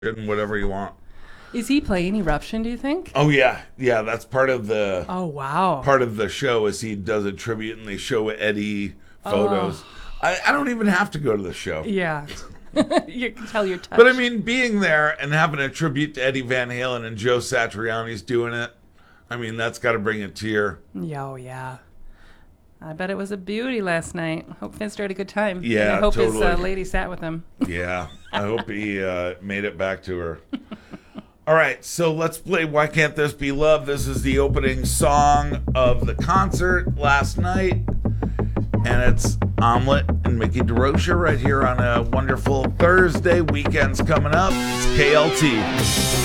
and whatever you want. Is he playing Eruption, do you think? Oh yeah, that's part of the Oh, wow. show. Is he does a tribute and they show Eddie photos. I don't even have to go to the show. Yeah. You can tell you're touched. But I mean, being there and having a tribute to Eddie Van Halen and Joe Satriani's doing it, I mean, that's got to bring a tear. Oh, yeah. I bet it was a beauty last night. Hope Finster had a good time. Yeah, and I hope totally. his lady sat with him. Yeah, I hope he made it back to her. All right, so let's play Why Can't This Be Love? This is the opening song of the concert last night. And it's Omelette and Mickey DeRocha right here on a wonderful Thursday. Weekend's coming up. It's KLT.